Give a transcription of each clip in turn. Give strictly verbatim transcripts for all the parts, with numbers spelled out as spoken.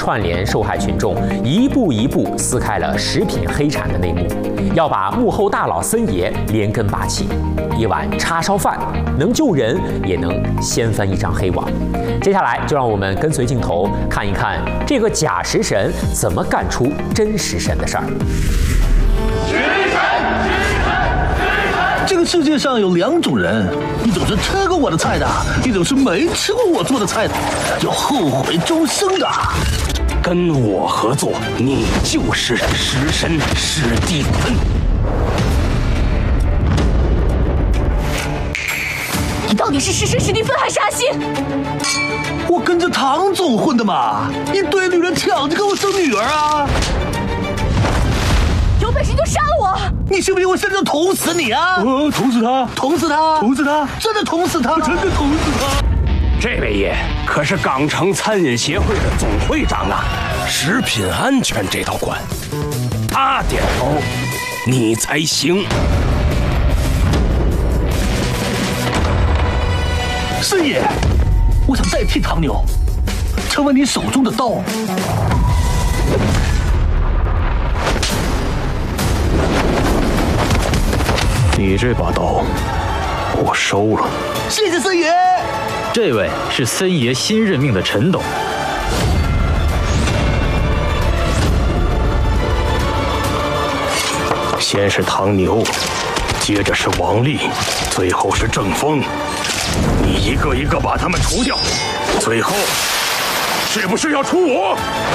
串联受害群众，一步一步撕开了食品黑产的内幕，要把幕后大佬森爷连根拔起。一碗叉烧饭能救人，也能掀翻一张黑网。接下来就让我们跟随镜头看一看这个假食神怎么干出真食神的事儿。 食神，食神，食神！这个世界上有两种人，一种是吃过我的菜的，一种是没吃过我做的菜的，要后悔终生的。 跟我合作，你就是食神史蒂芬。 你到底是食神史蒂芬还是阿星？ 我跟着唐总混的嘛，一堆女人抢着给我生女儿啊！ 有本事就杀了我！ 你信不信我现在就捅死你啊！ 呃，捅死他， 捅死他， 捅死他， 真的捅死他， 真的捅死他！这位爷可是港城餐饮协会的总会长啊，食品安全这道关，他点头，你才行。 师爷，我想代替唐牛，成为你手中的刀。 你这把刀，我收了。 谢谢森爷。 这位是森爷新任命的陈董。 先是唐牛，接着是王丽，最后是郑峰。你一个一个把他们除掉，最后是不是要除我？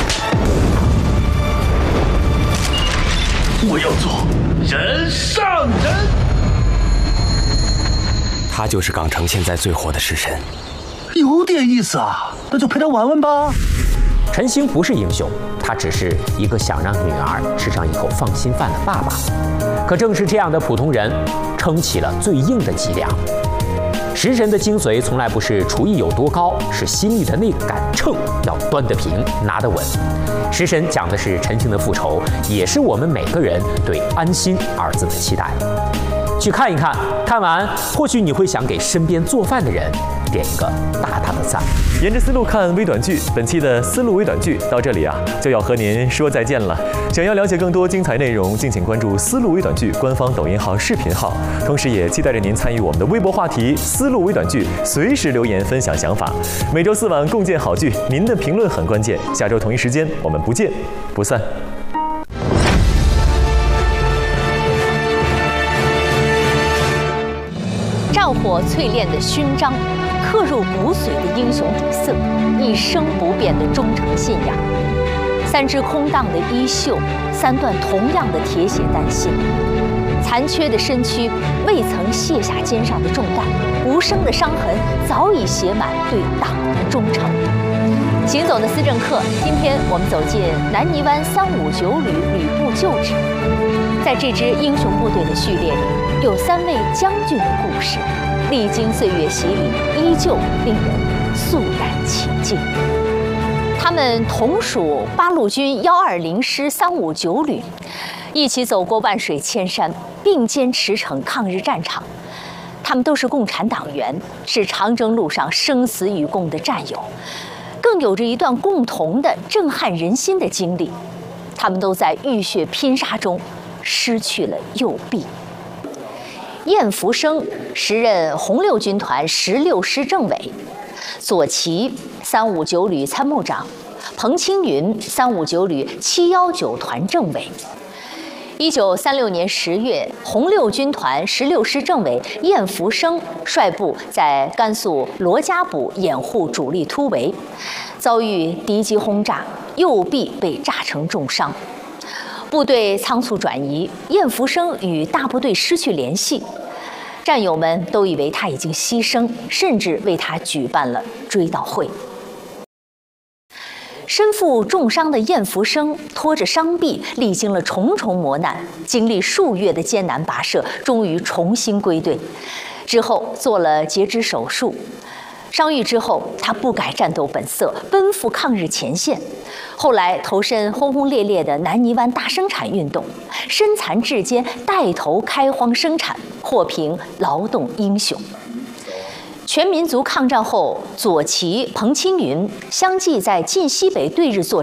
我要做人上人。 他就是港城现在最火的食神， 有点意思啊，那就陪他玩玩吧。 陈星不是英雄，他只是一个想让女儿吃上一口放心饭的爸爸。可正是这样的普通人，撑起了最硬的脊梁。食神的精髓从来不是厨艺有多高，是心里的那杆秤要端得平，拿得稳。食神讲的是陈星的复仇，也是我们每个人对安心二字的期待。去看一看，看完或许你会想给身边做饭的人点一个大大的赞。 沿着思路看微短剧，本期的思路微短剧到这里啊，就要和您说再见了。想要了解更多精彩内容，敬请关注思路微短剧官方抖音号、视频号，同时也期待着您参与我们的微博话题“思路微短剧”，随时留言分享想法。每周四晚共建好剧，您的评论很关键。下周同一时间，我们不见不散。 战火淬炼的勋章，刻入骨髓的英雄底色，一生不变的忠诚信仰。三只空荡的衣袖，三段同样的铁血丹心，残缺的身躯未曾卸下肩上的重担，无声的伤痕早已写满对党的忠诚。行走的思政客，今天我们走进南泥湾三五九旅旅部旧址，在这支英雄部队的序列里，有三位将军的故事，历经岁月洗礼，依旧令人肃然起敬。他们同属八路军幺二零师三五九旅，一起走过万水千山，并肩驰骋抗日战场。他们都是共产党员，是长征路上生死与共的战友，更有着一段共同的震撼人心的经历。他们都在浴血拼杀中失去了右臂。晏福生时任红六军团十六师政委，左旗三五九旅参谋长，彭青云三五九旅七幺九团政委。一九三六年十月，红六军团十六师政委晏福生率部在甘肃罗家堡掩护主力突围，遭遇敌机轰炸，右臂被炸成重伤。部队仓促转移，晏福生与大部队失去联系，战友们都以为他已经牺牲，甚至为他举办了追悼会。身负重伤的晏福生拖着伤臂，历经了重重磨难，经历数月的艰难跋涉，终于重新归队。之后做了截肢手术。伤愈之后，他不改战斗本色，奔赴抗日前线。后来投身轰轰烈烈的南泥湾大生产运动，身残志坚，带头开荒生产，获评劳动英雄。全民族抗战后，左旗、彭青云相继在晋西北对日作